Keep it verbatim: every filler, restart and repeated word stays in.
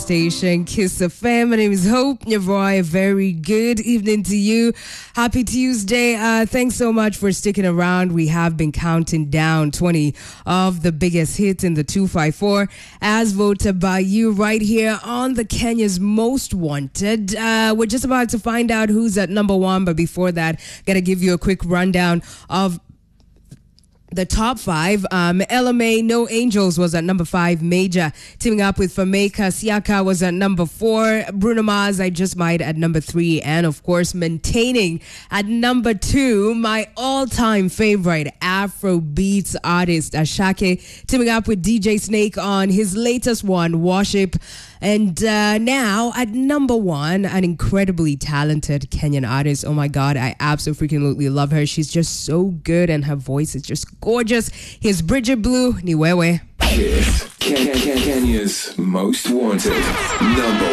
station, Kiss F M. My name is Hope Nyavoy. Very good evening to you. Happy Tuesday. Uh, thanks so much for sticking around. We have been counting down twenty of the biggest hits in the two five four as voted by you right here on the Kenya's Most Wanted. Uh, we're just about to find out who's at number one, but before that, gotta give you a quick rundown of the top five. um, Ella May, No Angels was at number five. Major, teaming up with Fameka Siaka, was at number four. Bruno Mars, I Just Might, at number three. And of course, maintaining at number two, my all-time favorite Afrobeats artist, Ashake, teaming up with D J Snake on his latest one, Worship. And uh, now at number one, an incredibly talented Kenyan artist. Oh my God, I absolutely freaking love her. She's just so good and her voice is just gorgeous. Here's Bridget Blue, Niwewe. Kiss, Ken- Ken- Kenya's Most Wanted, number